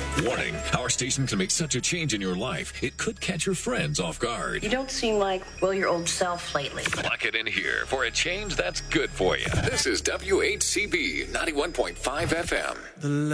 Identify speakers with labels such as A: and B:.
A: Warning, our station can make such a change in your life, it could catch your friends off guard.
B: You don't seem like, well, your old self lately.
A: Lock it in here for a change that's good for you. This is WHCB 91.5 FM.